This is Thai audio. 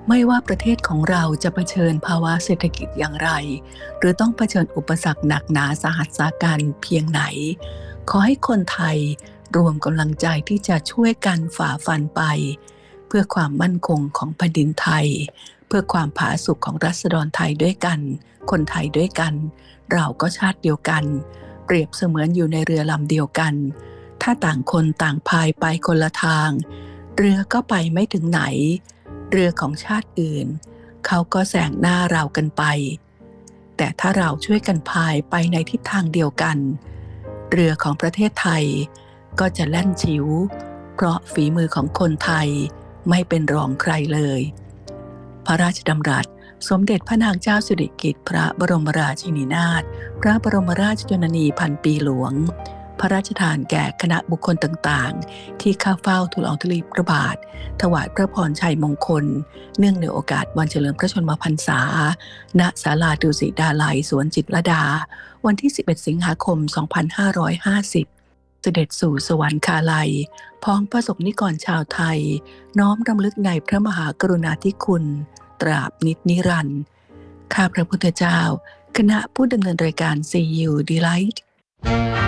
ไม่ว่าประเทศของเราจะเผชิญภาวะเศรษฐกิจอย่างไรหรือต้องเผชิญอุปสรรคหนักหนาสาหัสสากันเพียงไหนขอให้คนไทยรวมกำลังใจที่จะช่วยกันฝ่าฟันไปเพื่อความมั่นคงของแผ่นดินไทยเพื่อความผาสุกของราษฎรไทยด้วยกันคนไทยด้วยกันเราก็ชาติเดียวกันเปรียบเสมือนอยู่ในเรือลำเดียวกันถ้าต่างคนต่างพายไปคนละทางเรือก็ไปไม่ถึงไหนเรือของชาติอื่นเขาก็แซงหน้าเรากันไปแต่ถ้าเราช่วยกันพายไปในทิศทางเดียวกันเรือของประเทศไทยก็จะแล่นฉิวเพราะฝีมือของคนไทยไม่เป็นรองใครเลยพระราชดำรัสสมเด็จพระนางเจ้าสิริกิติ์พระบรมราชินีนาถพระบรมราชชนนีพันปีหลวงพระราชทานแก่คณะบุคคลต่างๆที่เข้าเฝ้าทูลเอาถวายพระบาทถวายพระพรชัยมงคลเนื่องในโอกาสวันเฉลิมพระชนมพรรษาณศาลาดุสิตดาลัยสวนจิตรลดาวันที่11สิงหาคม2550เสด็จสู่สวรรคาลัยพ้องประสบนิกรชาวไทยน้อมรำลึกในพระมหากรุณาธิคุณตราบนิจนิรันดร์ข้าพระพุทธเจ้าคณะผู้ดำเนินรายการ See You Delight